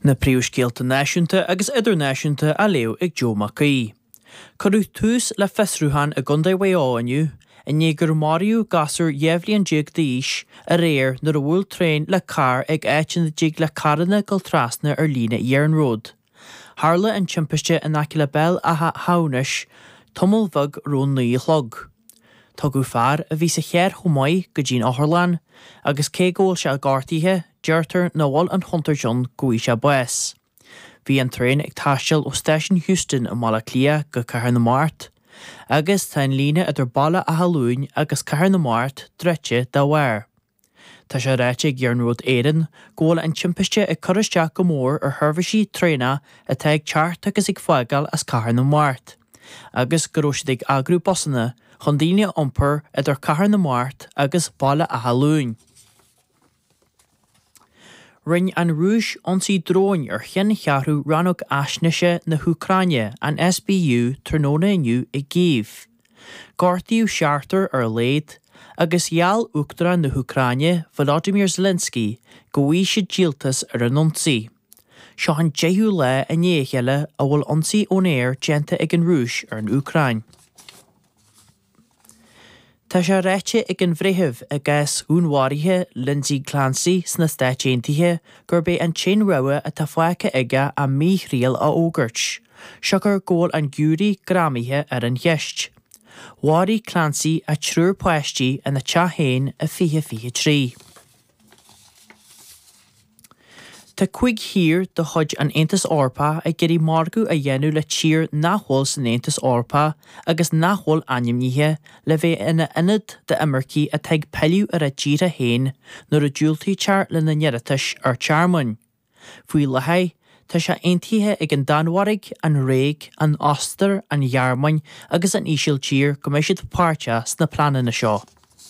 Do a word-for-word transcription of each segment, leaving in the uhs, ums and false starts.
Na príomhscéalta náisiúnta agus idirnáisiúnta a léamh ag Joe Mackay. Corú tús le fesrúhan a gundai waáiniu, a négur Mariú gasar Yevlian jig díis a réir nar a bhfuil tréin le car ag éitin na jig le carana gol trasna ar lína Iarn Road. Harla an timpiste in acila bell a ha haunis, tomul vug rón nuí chlog. Tugu far a bhí sa chéir chumáid go dín áthirlan, agus cé ggóil se a gártaithe, deirtar na bhil an Hunter John goí se bues. Bhí an tréin ag taisteal ó Station Houston a mala clia go Cahar na Mart, agus tá an líne idir balla a halún agus Cahar na Mart dreite dá bhair. Tá sé réite ag Iarn Road éireann, ggóil an timpiste ag coristeach go mór ar thuirfisí tréna a teag teart agus ag foigal as Cahar na Mart, agus go raibh siad ag agrú bosanna chun daoine iompar idir Cahar na Mart agus balla a halún. Ring an rúis ionsaí dróin ar cheann chearú rannog aisneise na Húcraine an S B U tróna inniu i Kyiv. Gortaíú seartar ar léad, agus gheall uachtaire na Húcraine Volodymyr Zelensky go bhí siad díaltas ar an ionsaí. Seo an deithú le a néchéile a bhfuil ionsaí ón air déanta ag an rúis ar an Ucrain. Tá sé réite ag an bhréithimh a gceas únmhairíthe Lindsay Clancy sna Stáit Aontaithe gur bé an tsin rogha a tá foice aige a míthrial a ógairt, seo gur ggóil an gúirí gramíthe ar an gheist. Mhairí Clancy a trúr poisttí in na teathain a fiche fiche trí. Tá cuig hir do chuid an Aontas Orpa ag geirí margu a dhéanú le tír nachhol san Aontas Orpa agus nachhol ainmníthe le bheith ina inad de imircí a teag peliú ar a díra hain nuair a dúiltaí tear le na neireatais ar tearmhain. Faoi lethaid, tá sé aontaithe ag an danmhairg, an réig, an ostar, an ghearmain agus an íseal tír go mbeidh siad páirte sna planana seo.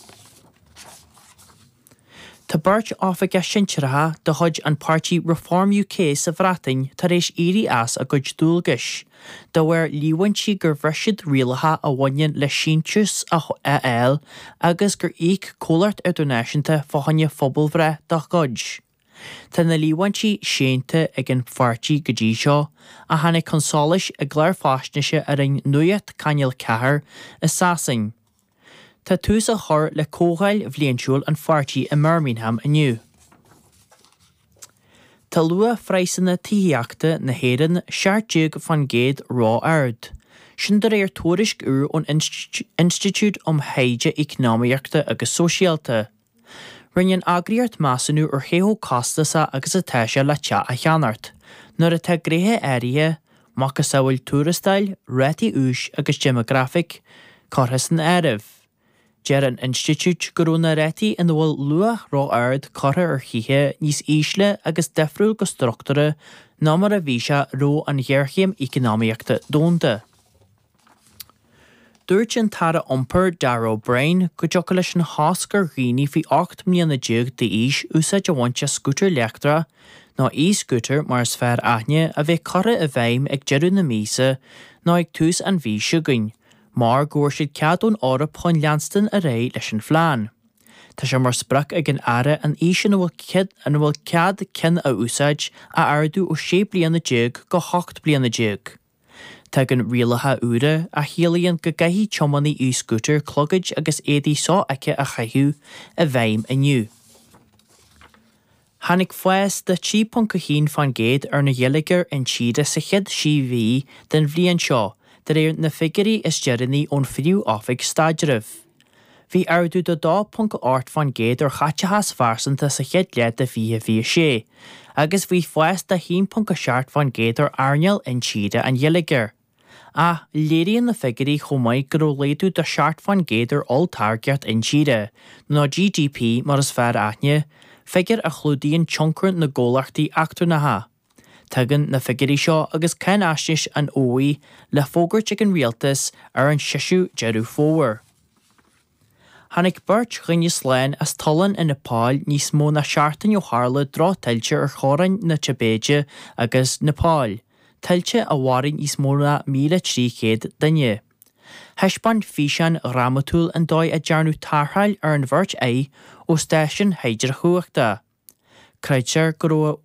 Tá beirt áfa geisiintretha do chuid an Páirtí Reform U K sa bhreatain tar éis irí as a gcuid dúlgais, do bhfuair líhaintí gur bhreisiad rialatha a bhainneann le síontas a eil agus gur íoc cóileart idirnáisiúnta fáinne phobal bhre do gcuid. Tá na líhaintí séanta ag an Pháirtí go dtí seo a tháinig consális a gléir fáisneise ar an nuacht Caneal Cahar is Sasain. Tá tús a chur le cóghail bhliansúil an Pháirtí i Birmingham inniu. Tá lua freisanna tííochta na héireann seairteag fan géad rá ard. Sin de réir tuairisc úr ón Institute om Héide Economiaachta agus Sosialta. Rinneann agriart measanú ar chéó costasa agus a teise le tea a cheannart, nuair a tá gréthe éirithe, mac a saoil túrastáil, réití ús agus demographic, carthas an éiribh. Dear an Institute gurúna réití in bhfuil lua rá ard cartha ar chithe níos ísle agus defriúil go struchtúra ná mar a bhí se ró an ghearchéim economiaachta dónta. Dúirt an tara iompar Darragh O'Brien go deocha leis an háscar rií faoi ocht mbliana déag d'aois úsáid a bhainte scútar leachtra ná í-scútar mar sfear aithne a bheith cartha a bheim ag deireadh na míosa ná ag tús an bhí siúgain, mar gúir siad ceadún árap chun leanstan a ré leis an phlean. Tá sé mar sprach ag an aire an ísin an bhfuil cead cin a úsáid a ardú ó sé bliana déag go hocht bliana déag. Tá an rialatha úra a chéalaíonn go gaithí teomaní í-scútar clogaid agus éadaí só aice a chaithú a bheim inniu. Tháinig foies de trí punca chin fan géad ar na dhéalagar an tíide sa chead sí bhí den bhliain seo, de réir na figurí is dearanaí ón friú áfig staidiribh. Bhí ardú do dá punca áirt fan géad ar chaitehas farsanta sa chead lead a bhí bhí sé, agus bhí foies de hín punca seart fan géad ar airneal an tíide an dhéalagar. A léiríonn na figurí chomaid go léadú do seart fan géad ar all-targeart in tíide, ná G D P mar is fear aithne, figur a chlúdaíonn tionchar na ggólachtaí achtarnatha. Tugann na figurí seo agus cén aistis an óí le fógairt ag an rialtas ar an siisiú dearú fómhair. Tháinig beirt rinne sláin as talann in Nepal níos mó na seaartain ó tharla drá tiltte ar chorainn na Tibéide agus Nepal, tiltte a bhhairinn níos mó na míle trí chéad duine. Heispan físean ramatúil an dóid a dearnú tarthail ar an bhirt é ó Stáisiún Haidir Chuachta. Creidtear go